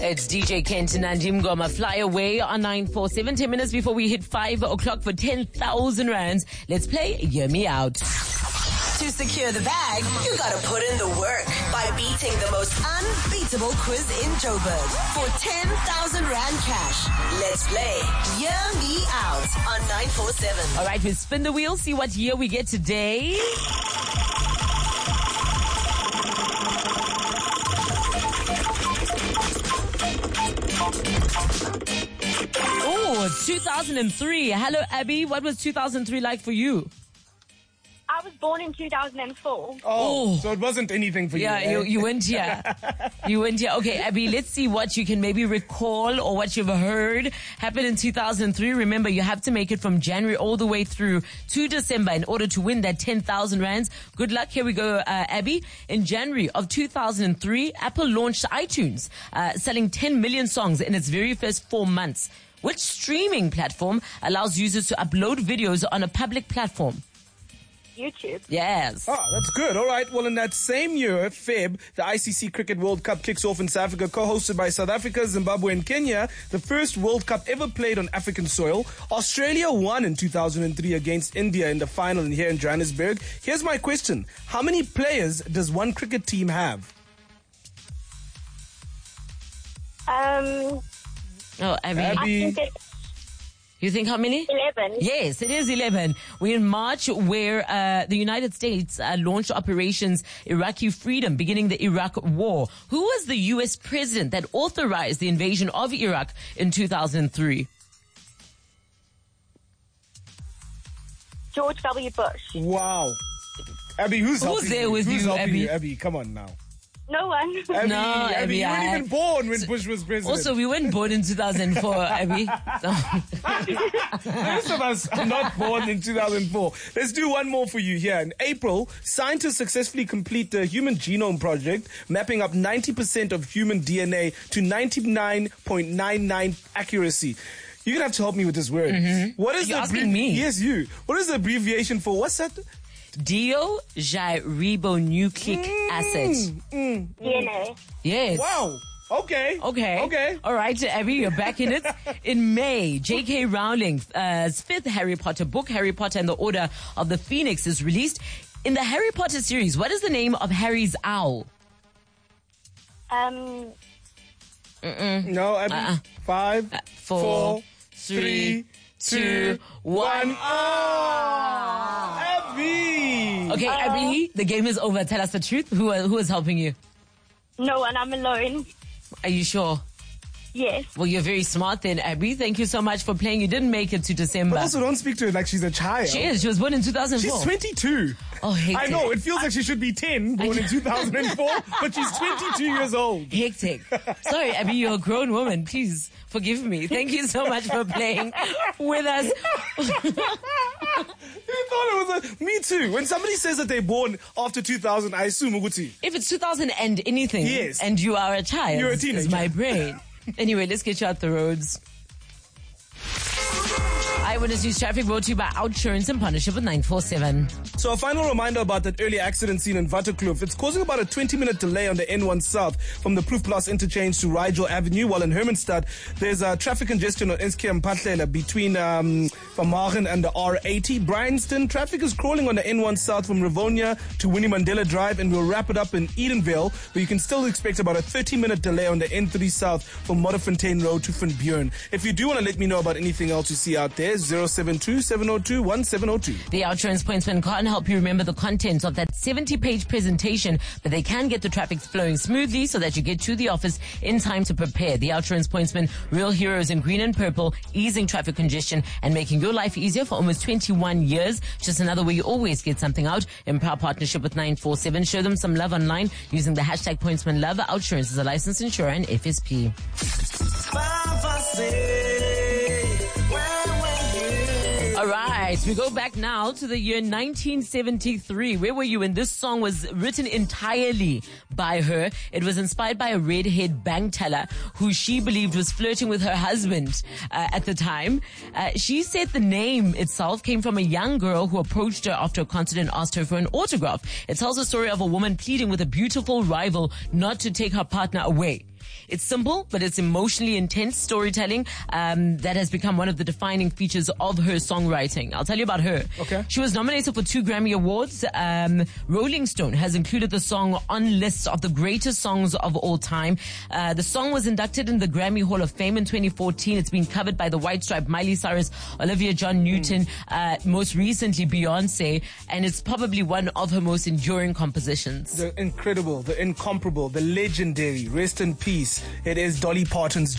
It's DJ Kent and Nadim Goma. Fly away on 947. 10 minutes before we hit 5 o'clock for 10,000 rands. Let's play Hear Me Out. To secure the bag, you gotta put in the work by beating the most unbeatable quiz in Joburg for 10,000 rand cash. Let's play Hear Me Out on 947. All right, we'll spin the wheel, see what year we get today. Oh, 2003. Hello, Abby. What was 2003 like for you? I was born in 2004. Oh, so it wasn't anything for you. Yeah, you went here. You went here. Okay, Abby, let's see what you can maybe recall or what you've heard happened in 2003. Remember, you have to make it from January all the way through to December in order to win that 10,000 rands. Good luck. Here we go, Abby. In January of 2003, Apple launched iTunes, selling 10 million songs in its very first 4 months. Which streaming platform allows users to upload videos on a public platform? YouTube. Yes. That's good. All right. Well, in that same year, Feb, the ICC Cricket World Cup kicks off in South Africa, co-hosted by South Africa, Zimbabwe and Kenya, the first World Cup ever played on African soil. Australia won in 2003 against India in the final here in Johannesburg. Here's my question. How many players does one cricket team have? Oh, Abby. I think it's You think how many? 11. Yes, it is 11. We're in March where the United States launched Operations Iraqi Freedom, beginning the Iraq War. Who was the U.S. president that authorized the invasion of Iraq in 2003? George W. Bush. Wow. Abby, who's helping there you? with Who's you, helping Abby? you? Abby, come on now. No one. Abby, No, Abby, Abby, you weren't even born when Bush was president. Also, we weren't born in 2004, Abby. So. Most of us are not born in 2004. Let's do one more for you here. In April, scientists successfully complete the Human Genome Project, mapping up 90% of human DNA to 99.99 accuracy. You're going to have to help me with this word. Mm-hmm. What is You're the asking me? Yes, you. What is the abbreviation for? What's that? Deoxyribonucleic acid. DNA. Yes. Wow. Okay. Okay. All right, Abby, you're back in it. In May, J.K. Rowling's fifth Harry Potter book, Harry Potter and the Order of the Phoenix, is released. In the Harry Potter series, what is the name of Harry's owl? No, Abby. 5, 4, 3, 2, 1. Abby. Okay, Abby, the game is over. Tell us the truth. Who is helping you? No one. I'm alone. Are you sure? Yes. Well, you're very smart then, Abby. Thank you so much for playing. You didn't make it to December. But also, don't speak to her like she's a child. She is. She was born in 2004. She's 22. Oh, hectic. I know, it feels like she should be 10, born in 2004, but she's 22 years old. Hectic. Sorry, Abby, you're a grown woman. Please forgive me. Thank you so much for playing with us. You thought it was me too. When somebody says that they're born after 2000, I assume Uguti. If it's 2000 and anything, Yes. and you are a child, You're a teenager. is my brain. Anyway, let's get you out the roads. Eyewitness News Traffic brought to you by Outsurance in partnership with 947. So a final reminder about that early accident scene in Waterkloof. It's causing about a 20-minute delay on the N1 South from the Proof Plus interchange to Rigel Avenue, while in Hermanstad, there's traffic congestion on Enskem Patlela between Van Magen and the R80. Bryanston, traffic is crawling on the N1 South from Rivonia to Winnie Mandela Drive, and we'll wrap it up in Edenvale, where you can still expect about a 30-minute delay on the N3 South from Modderfontein Road to Van Buren. If you do want to let me know about anything else you see out there, 072-702-1702. The Outsurance Pointsman can't help you remember the contents of that 70-page presentation, but they can get the traffic flowing smoothly so that you get to the office in time to prepare. The Outsurance Pointsman, real heroes in green and purple, easing traffic congestion and making your life easier for almost 21 years. Just another way you always get something out. In proud partnership with 947. Show them some love online using the hashtag PointsmanLove. Outsurance is a licensed insurer and FSP. All right, we go back now to the year 1973. Where were you when this song was written entirely by her? It was inspired by a redhead bank teller who she believed was flirting with her husband at the time. She said the name itself came from a young girl who approached her after a concert and asked her for an autograph. It tells the story of a woman pleading with a beautiful rival not to take her partner away. It's simple, but it's emotionally intense storytelling that has become one of the defining features of her songwriting. I'll tell you about her. Okay. She was nominated for 2 Grammy Awards. Rolling Stone has included the song on lists of the greatest songs of all time. The song was inducted in the Grammy Hall of Fame in 2014. It's been covered by the White Stripe, Miley Cyrus, Olivia John-Newton, most recently Beyonce, and it's probably one of her most enduring compositions. The incredible, the incomparable, the legendary, rest in peace. It is Dolly Parton's